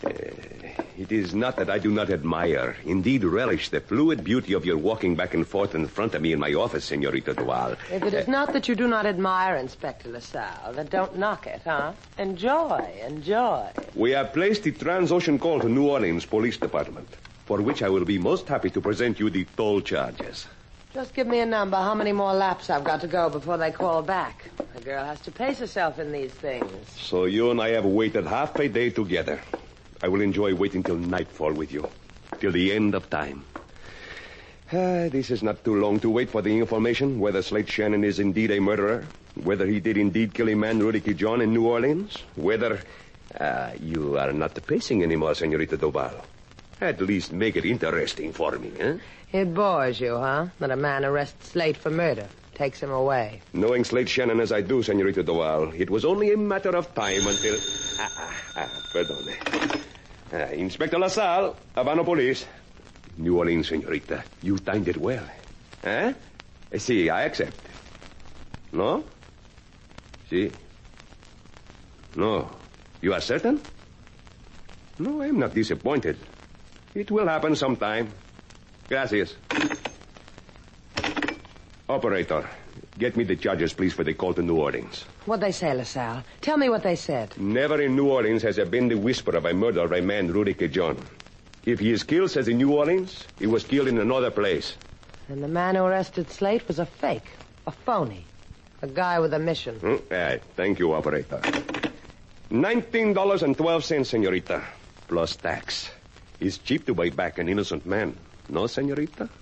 It is not that I do not admire, indeed relish, the fluid beauty of your walking back and forth in front of me in my office, Senorita Duval. If it is not that you do not admire Inspector LaSalle, then don't knock it, huh? Enjoy. We have placed the Transocean call to New Orleans Police Department, for which I will be most happy to present you the toll charges. Just give me a number, how many more laps I've got to go before they call back. A girl has to pace herself in these things. So you and I have waited half a day together. I will enjoy waiting till nightfall with you, till the end of time. This is not too long to wait for the information whether Slate Shannon is indeed a murderer, whether he did indeed kill a man, Rudy John, in New Orleans, whether... you are not pacing anymore, Senorita Duval. At least make it interesting for me, eh? It bores you, huh? That a man arrests Slate for murder, takes him away. Knowing Slate Shannon as I do, Senorita Duval, it was only a matter of time until... Perdone. Inspector LaSalle, Havana Police. New Orleans, Senorita. You timed it well. Eh? See, I accept. No? See? No. You are certain? No, I'm not disappointed. It will happen sometime. Gracias. Operator, get me the charges, please, for the call to New Orleans. What'd they say, LaSalle? Tell me what they said. Never in New Orleans has there been the whisper of a murder of a man, Rudy John. If he is killed, says in New Orleans, he was killed in another place. And the man who arrested Slate was a fake, a phony, a guy with a mission. Thank you, operator. $19.12, senorita, plus tax. It's cheap to buy back an innocent man. No, senorita?